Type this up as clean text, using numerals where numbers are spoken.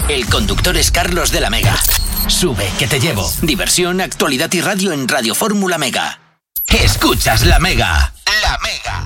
El conductor es Carlos de la Mega. Sube, que te llevo. Diversión, actualidad y radio en Radio Fórmula Mega. Escuchas La Mega. La Mega.